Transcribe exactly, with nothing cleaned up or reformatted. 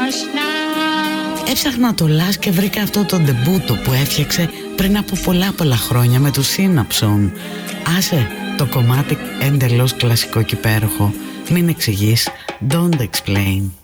Έψαχνα το Last και βρήκα αυτό το ντεμπούτο που έφτιαξε πριν από πολλά πολλά χρόνια με τους Synapson. Άσε το κομμάτι εντελώς κλασικό και υπέροχο. Μην εξηγείς, don't explain.